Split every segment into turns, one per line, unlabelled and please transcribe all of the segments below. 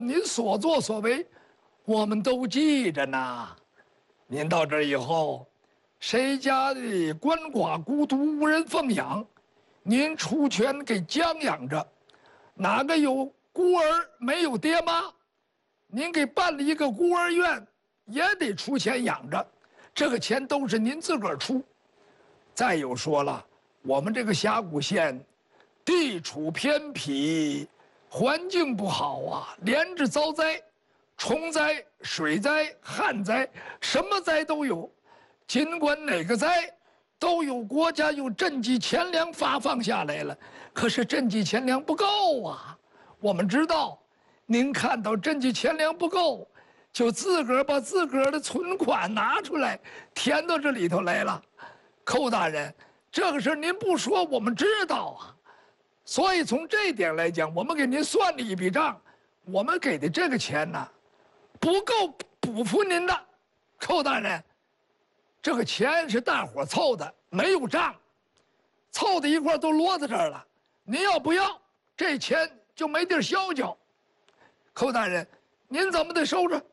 您所作所为，我们都记着呢。您到这儿以后，谁家的鳏寡孤独无人奉养，您出钱给将养着；哪个有孤儿没有爹妈，您给办了一个孤儿院，也得出钱养着。这个钱都是您自个儿出。再有说了，我们这个峡谷县，地处偏僻，环境不好啊，连着遭灾，虫灾、水灾、旱灾，什么灾都有。尽管哪个灾，都有国家有赈济钱粮发放下来了，可是赈济钱粮不够啊。我们知道，您看到赈济钱粮不够，就自个儿把自个儿的存款拿出来填到这里头来了。寇大人，这个事您不说，我们知道啊。所以从这一点来讲，我们给您算了一笔账，我们给的这个钱呢，不够补付您的。寇大人，这个钱是大伙凑的，没有账，凑的一块都摞在这儿了。您要不要，这钱就没地儿消交。寇大人，您怎么得收着？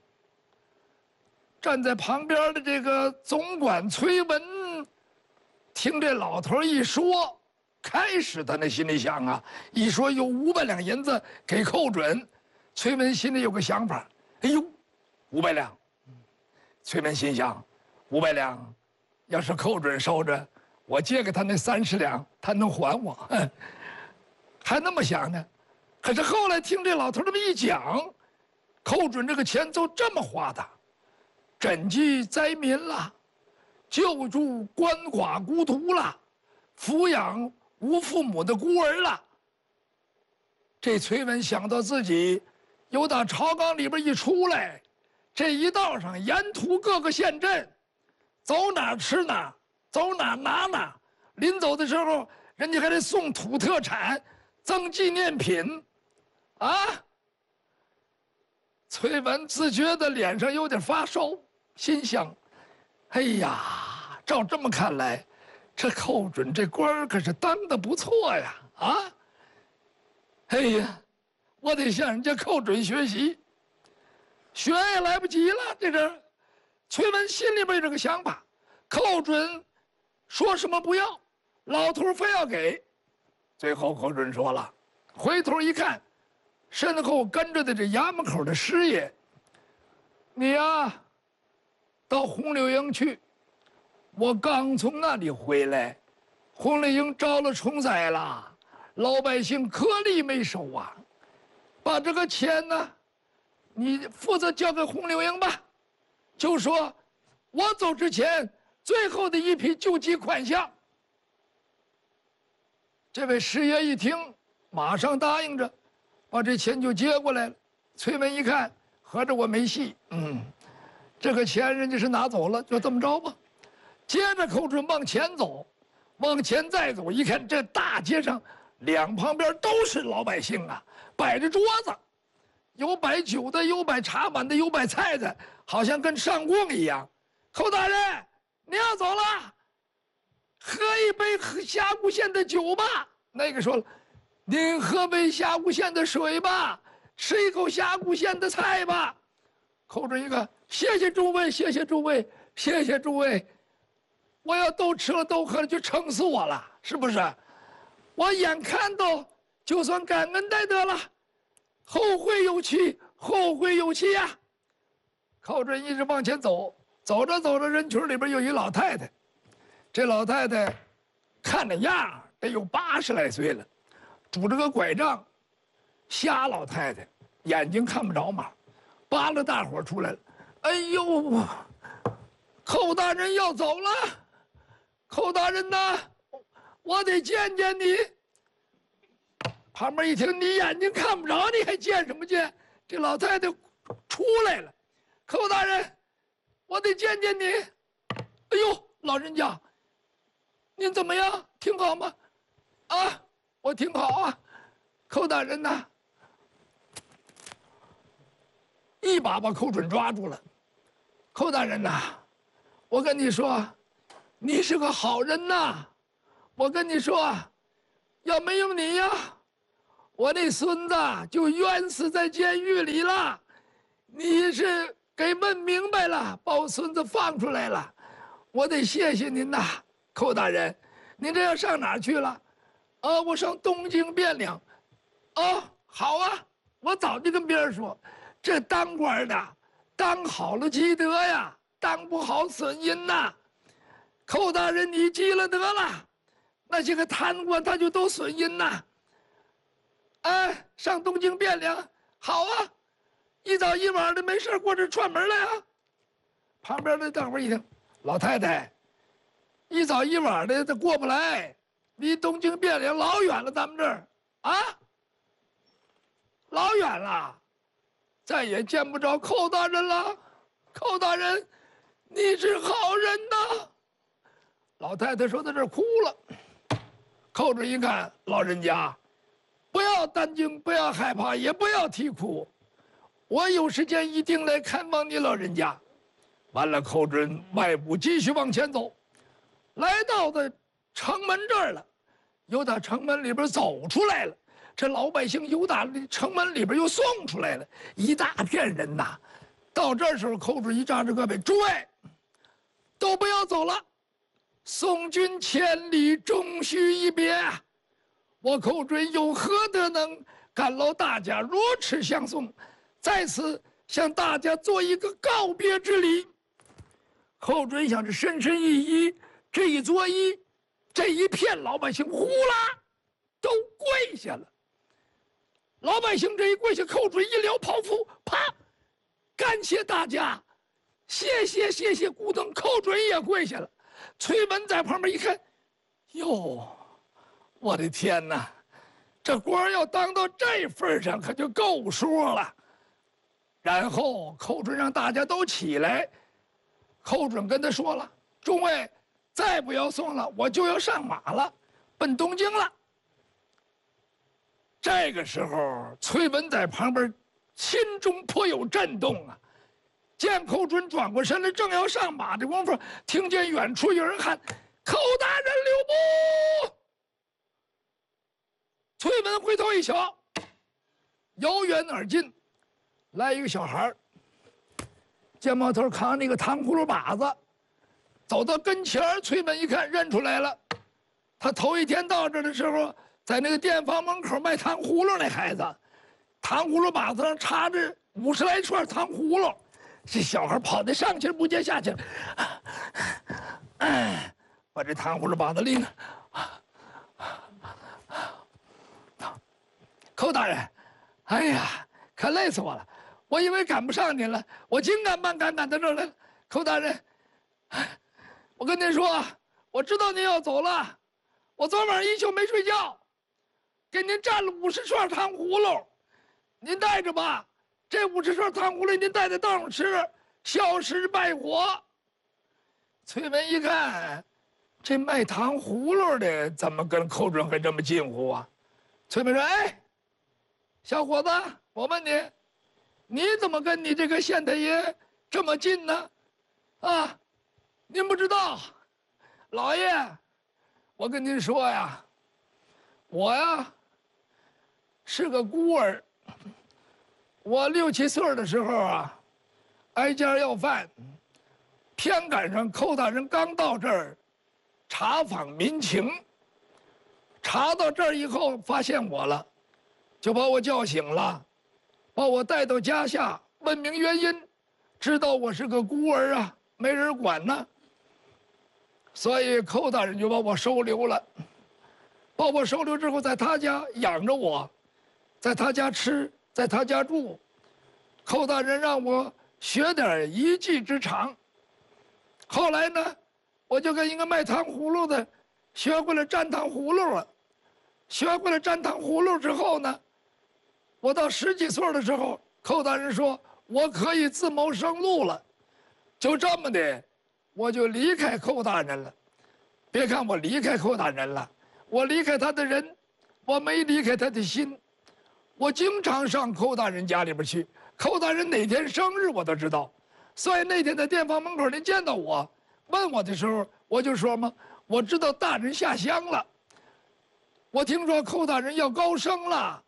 站在旁边的这个总管崔文，听这老头一说，开始他那心里想啊，一说有500两银子给寇准，崔文心里有个想法，哎呦，500两。崔文心想，500两，要是寇准收着，我借给他那30两，他能还我，还那么想呢。可是后来听这老头这么一讲，寇准这个钱就这么花的，赈济灾民了，救助鳏寡孤独了，抚养无父母的孤儿了。这崔文想到自己由打朝纲里边一出来，这一道上沿途各个县镇，走哪儿吃哪儿，走哪儿拿哪儿。临走的时候，人家还得送土特产，赠纪念品，啊！崔文自觉的脸上有点发烧，心想：哎呀，照这么看来，这寇准这官儿可是当得不错呀！啊！哎呀，我得向人家寇准学习。学也来不及了，这个崔文心里边有这个想法，寇准说什么不要，老头非要给。最后寇准说了，回头一看，身后跟着的这衙门口的师爷，你呀，到红柳营去。我刚从那里回来，红柳营招了虫灾了，老百姓颗粒没收啊。把这个钱呢，你负责交给红柳营吧。就说我走之前最后的一批救济款项。这位师爷一听，马上答应着，把这钱就接过来了。崔文一看，合着我没戏，这个钱人家是拿走了，就这么着吧。接着寇准往前走，往前再走，一看这大街上两旁边都是老百姓啊，摆着桌子，有摆酒的，有摆茶碗的，有摆菜的，好像跟上供一样。寇大人，您要走了，喝一杯峡谷县的酒吧。那个说了，您喝杯峡谷县的水吧，吃一口峡谷县的菜吧。寇准一个，谢谢诸位，谢谢诸位，谢谢诸位。我要都吃了都喝了，就撑死我了，是不是？我眼看到就算感恩戴德了，后会有期，后会有期呀。寇准一直往前走，走着走着，人群里边有一老太太。这老太太看着样得有80来岁了，拄着个拐杖，瞎老太太，眼睛看不着嘛，扒拉大伙出来了。哎呦，寇大人要走了，寇大人呐，我得见见你。旁边一听，你眼睛看不着，你还见什么见？这老太太出来了，寇大人，我得见见你。哎呦，老人家，您怎么样？挺好吗？啊，我挺好啊。寇大人呐，一把把寇准抓住了。寇大人呐，我跟你说，你是个好人呐。我跟你说，要没有你呀， 我那孙子就冤死在监狱里了。你是给问明白了，把我孙子放出来了，我得谢谢您呐，寇大人。您这要上哪儿去了？我上东京汴梁。好啊，我早就跟别人说，这当官的当好了积德呀，当不好损阴呐。寇大人，你积了德了，那些个贪官他就都损阴呐。上东京汴梁，好啊，一早一晚的没事过这串门来啊。旁边的大伙一听，老太太，一早一晚的他过不来，离东京汴梁老远了，咱们这儿啊，老远了，再也见不着寇大人了。寇大人，你是好人呐。老太太说到这儿哭了。寇准一看，老人家，不要担惊，不要害怕，也不要啼哭，我有时间一定来看望你老人家。完了，寇准迈步继续往前走，来到的城门这儿了，又打城门里边走出来了。这老百姓又打城门里边又送出来了，一大片人呐。到这时候，寇准一扎着胳膊，诸位，都不要走了，送君千里，终须一别。我寇准有何德能干劳大家如此相送？在此向大家做一个告别之礼。寇准想着深深一揖，这一作揖，这一片老百姓呼啦都跪下了。老百姓这一跪下，寇准一撩袍服，啪，感谢大家，谢谢谢谢，咕噔，寇准也跪下了。崔文在旁边一看，哟，我的天哪，这官要当到这份上，可就够说了。然后寇准让大家都起来，寇准跟他说了：“众位，再不要送了，我就要上马了，奔东京了。”这个时候，崔文在旁边心中颇有震动啊。见寇准转过身来，正要上马的功夫，听见远处有人喊：“寇大人留步！”崔文回头一瞧，由远而近来一个小孩，肩膀头扛那个糖葫芦把子，走到跟前，崔文一看认出来了，他头一天到这的时候，在那个店房门口卖糖葫芦那孩子，糖葫芦把子上插着50来串糖葫芦。这小孩跑得上气不接下气，把这糖葫芦把子拎了。寇大人，哎呀，可累死我了！我以为赶不上您了，我紧赶慢赶赶到这儿来了。寇大人，我跟您说，我知道您要走了，我昨晚一宿没睡觉，给您蘸了50串糖葫芦，您带着吧。这50串糖葫芦您带在道上吃，消食败火。崔文一看，这卖糖葫芦的怎么跟寇准还这么近乎啊？崔文说：“哎，小伙子，我问你，你怎么跟你这个县太爷这么近呢？啊，您不知道，老爷，我跟您说呀，我呀是个孤儿。我6、7岁的时候啊，挨家要饭，偏赶上寇大人刚到这儿，查访民情。查到这儿以后，发现我了，就把我叫醒了，把我带到家下，问明原因，知道我是个孤儿啊，没人管呢。所以寇大人就把我收留了，把我收留之后，在他家养着我，在他家吃，在他家住。寇大人让我学点一技之长。后来呢，我就跟一个卖糖葫芦的学会了蘸糖葫芦了。学会了蘸糖葫芦之后呢，我到10几岁的时候，寇大人说我可以自谋生路了。就这么的，我就离开寇大人了。别看我离开寇大人了，我离开他的人，我没离开他的心。我经常上寇大人家里边去，寇大人哪天生日我都知道。所以那天在店房门口您见到我，问我的时候，我就说嘛，我知道大人下乡了。我听说寇大人要高升了，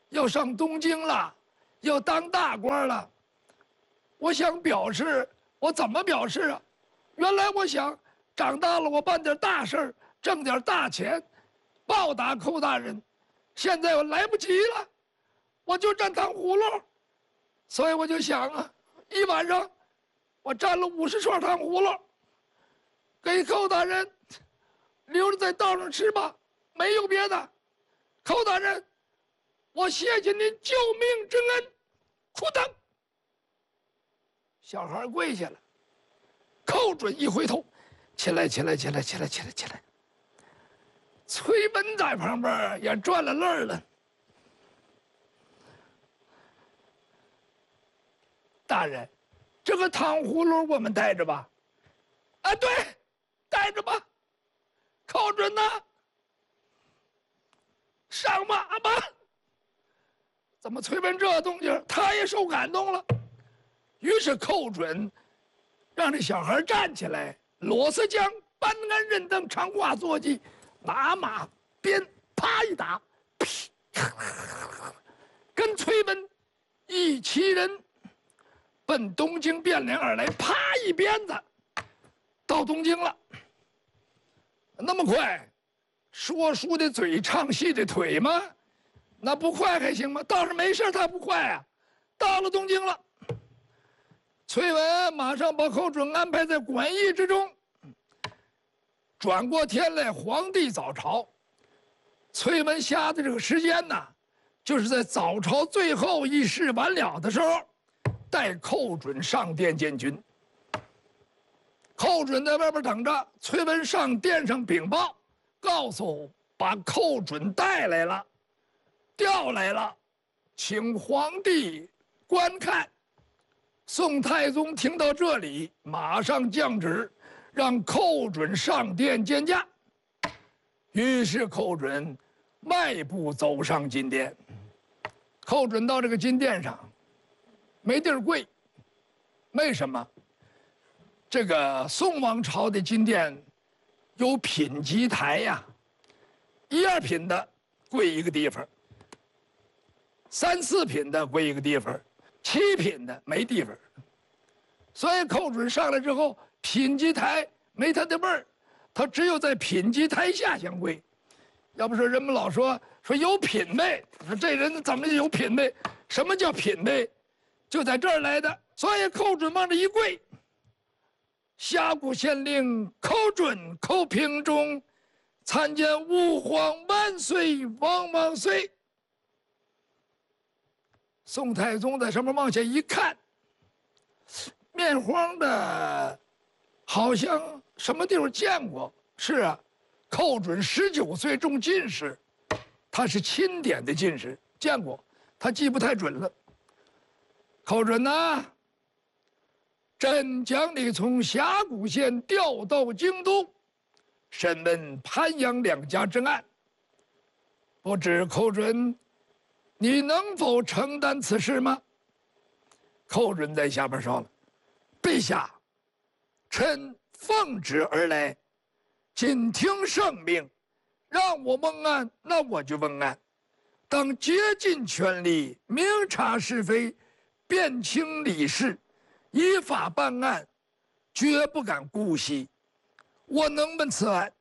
要上东京了，要当大官了。我想表示，我怎么表示啊？原来我想长大了，我办点大事儿，挣点大钱，报答寇大人。现在我来不及了，我就蘸糖葫芦。所以我就想啊，一晚上我蘸了50串糖葫芦，给寇大人留着在道上吃吧，没有别的。寇大人，我谢谢您救命之恩，苦等。小孩跪下了，寇准一回头，起来，起来，起来，起来，起来，起来。崔文在旁边也转了泪了。大人，这个糖葫芦我们带着吧？啊，对，带着吧。寇准呢？上马吧。怎么崔文这动静，他也受感动了。于是寇准让这小孩站起来，裸色将搬鞍任登，长挂坐骑，拿马鞭啪一打，噼，跟崔文一齐人奔东京汴梁而来，啪一鞭子到东京了。那么快，说书的嘴，唱戏的腿吗？那不快还行吗？倒是没事，他不快啊。到了东京了，崔文马上把寇准安排在馆驿之中。转过天来，皇帝早朝，崔文下的这个时间呢，就是在早朝最后议事完了的时候，带寇准上殿见君。寇准在外边等着，崔文上殿上禀报，告诉把寇准带来了，调来了，请皇帝观看。宋太宗听到这里，马上降旨，让寇准上殿见驾。于是寇准迈步走上金殿。寇准到这个金殿上，没地儿跪。为什么？这个宋王朝的金殿有品级台呀，1、2品的跪一个地方，3、4品的跪一个地方，7品的没地方。所以寇准上来之后，品级台没他的味儿，他只有在品级台下相跪。要不说人们老说有品位，说这人怎么有品位？什么叫品位？就在这儿来的。所以寇准往这一跪，峡谷县令寇准、寇平中参见吾皇万岁，王万岁。宋太宗在上面往下一看，面黄的，好像什么地方见过。是啊，寇准19岁中进士，他是钦点的进士，见过，他记不太准了。寇准呐，朕将你从峡谷县调到京都，审问潘阳2家之案，不知寇准你能否承担此事吗？寇准在下边说了：“陛下，臣奉旨而来，谨听圣命，让我问案，那我就问案，当竭尽全力，明察是非，辨清理事，依法办案，绝不敢姑息。我能问此案。”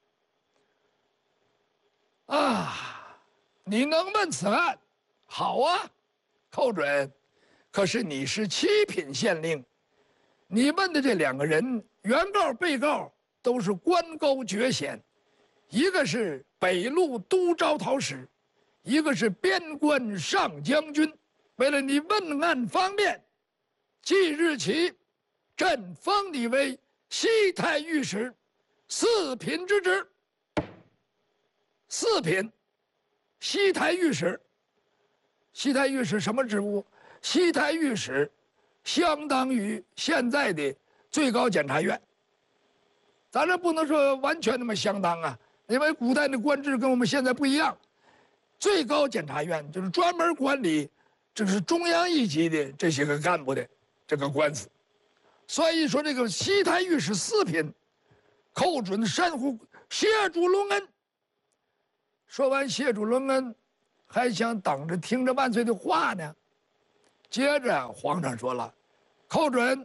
啊，你能问此案？好啊，寇准。可是你是7品县令，你问的这2个人，原告、被告都是官高爵衔，一个是北路都招讨使，一个是边关上将军。为了你问案方便，即日起，朕封你为西台御史，4品之职。4品，西台御史。西台御史什么职务？西台御史相当于现在的最高检察院。咱这不能说完全那么相当啊，因为古代的官制跟我们现在不一样。最高检察院就是专门管理这是中央一级的这些个干部的这个官司。所以说这个西台御史4品，寇准山呼谢主隆恩。说完谢主隆恩， 还想等着听着万岁的话呢。接着皇上说了：“寇准，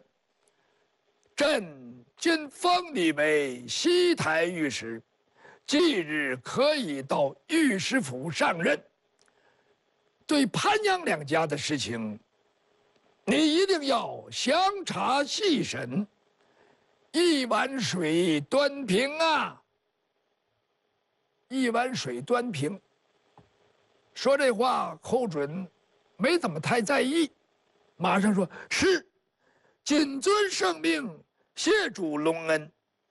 朕今封你为西台御史，即日可以到御史府上任。对潘阳两家的事情，你一定要详查细审，一碗水端平啊！一碗水端平。”说这话，寇准没怎么太在意，马上说：“是，谨遵圣命，谢主隆恩。”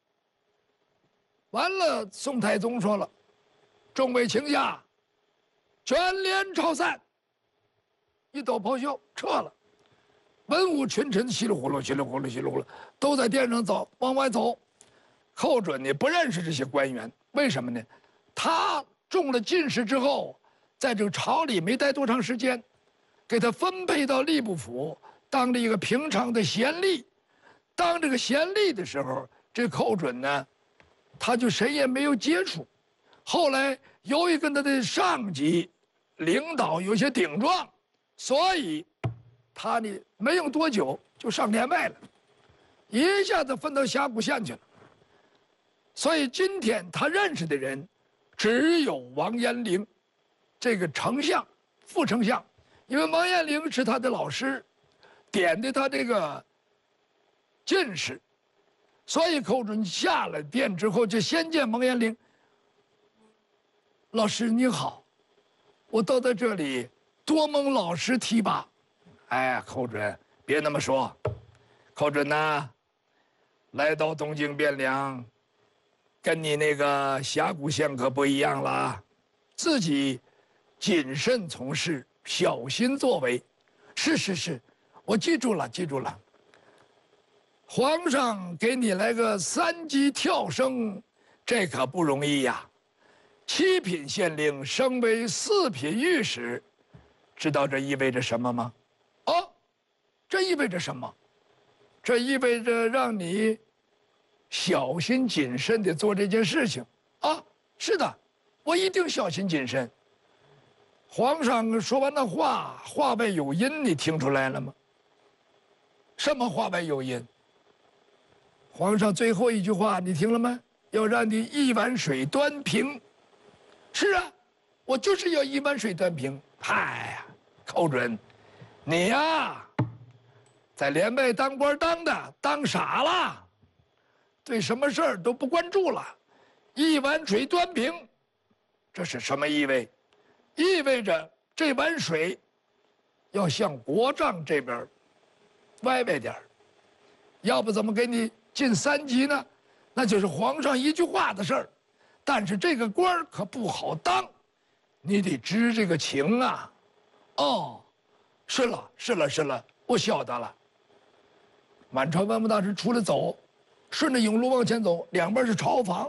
完了，宋太宗说了：“众位卿下，卷帘朝散。”一抖袍袖撤了。文武群臣稀里呼噜、稀里呼噜、稀里呼噜，都在殿上走，往外走。寇准呢不认识这些官员，为什么呢？他中了进士之后，在这个朝里没待多长时间，给他分配到吏部府当了一个平常的闲吏。当这个闲吏的时候，这寇准呢，他就谁也没有接触。后来由于跟他的上级领导有些顶撞，所以他呢没用多久就上殿外了，一下子分到峡谷县去了。所以今天他认识的人只有王延龄这个丞相、副丞相，因为王延龄是他的老师，点的他这个进士，所以寇准下了殿之后就先见王延龄。老师你好，我到这里多蒙老师提拔。哎，寇准别那么说，寇准呐，来到东京汴梁，跟你那个峡谷县可不一样了，自己谨慎从事，小心作为。是，我记住了，记住了。皇上给你来个3级跳升，这可不容易呀。7品县令升为4品御史，知道这意味着什么吗？哦，这意味着什么？这意味着让你小心谨慎地做这件事情啊！是的，我一定小心谨慎。皇上说完那话，话外有音，你听出来了吗？什么话外有音？皇上最后一句话你听了吗？要让你一碗水端平。是啊，我就是要一碗水端平。嗨呀，寇准，你呀，在连外当官当傻了，对什么事儿都不关注了。一碗水端平，这是什么意味？意味着这碗水要向国丈这边歪点儿，要不怎么给你进3级呢？那就是皇上一句话的事儿。但是这个官儿可不好当，你得知这个情啊。哦，是了，我晓得了。满朝文武大臣出来走，顺着甬路往前走，两边是朝房，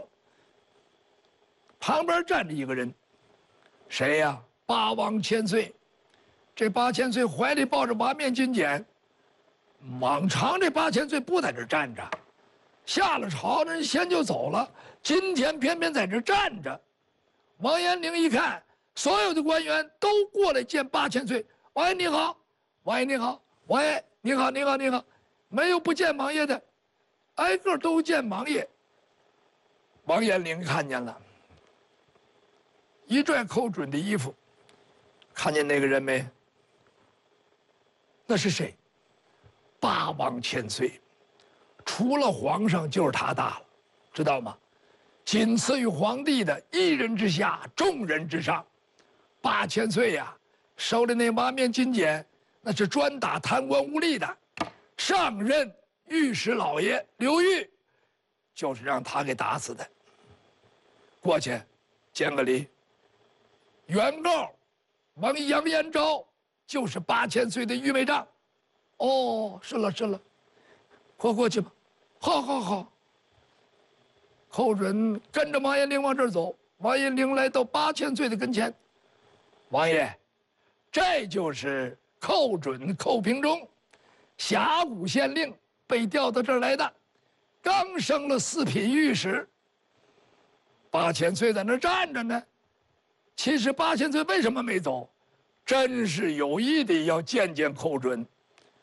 旁边站着一个人，谁呀？八王千岁。这八千岁怀里抱着瓦面金简，往常这八千岁不在这站着，下了朝人先就走了，今天偏偏在这站着。王延龄一看，所有的官员都过来见八千岁。王爷你好，王爷你好，王爷你好，没有不见王爷的，挨个都见王爷。王延龄看见了，一拽寇准的衣服，看见那个人没？那是谁？八王千岁，除了皇上就是他大了，知道吗？仅次于皇帝的一人之下，众人之上。八千岁呀，手里那瓦面金简，那是专打贪官污吏的。上任御史老爷刘裕，就是让他给打死的。过去见个礼。原告王杨延昭就是八千岁的御卫帐。哦，是了，快过去吧。好。寇准跟着王延龄往这儿走，王延龄来到八千岁的跟前。王爷，这就是寇准寇平忠，峡谷县令，被调到这儿来的，刚升了4品御史。八千岁在那儿站着呢， 其实8000岁为什么没走？真是有意的要见寇准。